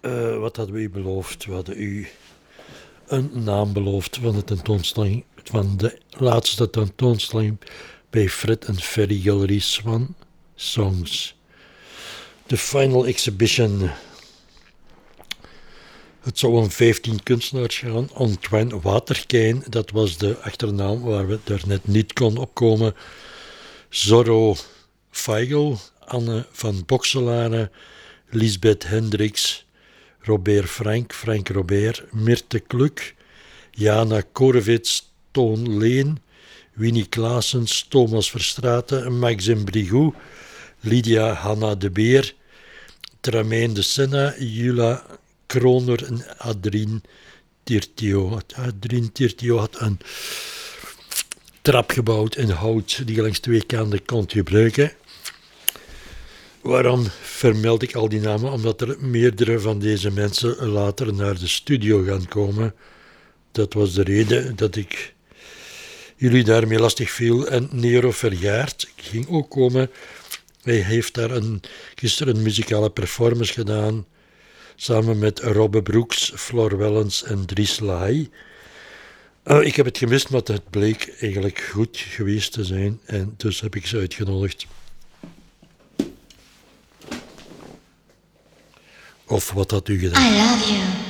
Wat hadden we u beloofd? We hadden u een naam beloofd van de tentoonstelling, van de laatste tentoonstelling bij Fred and Ferry Gallery Swan Songs. De final exhibition. Het zou om 15 kunstenaars gaan. Antoine Waterkijn, dat was de achternaam waar we er net niet kon opkomen. Zorro Feigl, Anne van Boxelare, Lisbeth Hendricks, Robert Frank Robert, Mirte Kluk, Jana Korevits, Toon Leen, Winnie Klaasens, Thomas Verstraeten, Maxime Brigou, Lydia Hanna de Beer, Tramijn de Senna, Jula Kroner en Adrien Tirtio. Adrien Tirtio had een trap gebouwd in hout die je langs 2 kanten kon gebruiken. Waarom vermeld ik al die namen? Omdat er meerdere van deze mensen later naar de studio gaan komen. Dat was de reden dat ik jullie daarmee lastig viel. En Nero Vergaert ging ook komen. Hij heeft daar gisteren een muzikale performance gedaan. Samen met Robbe Broeks, Flor Wellens en Dries Laai. Ik heb het gemist, maar het bleek eigenlijk goed geweest te zijn. En dus heb ik ze uitgenodigd. Of wat had u gedaan? I love you.